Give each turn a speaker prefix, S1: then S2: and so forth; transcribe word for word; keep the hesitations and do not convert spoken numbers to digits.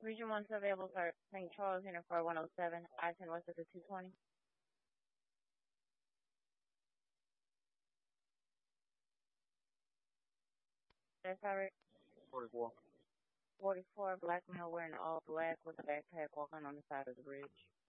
S1: Region one's available for Saint Charles, Unit four one oh seven, I ten west of the two twenty. That's all right.
S2: forty-four.
S1: forty-four, black male wearing all black with a backpack walking on the side of the bridge.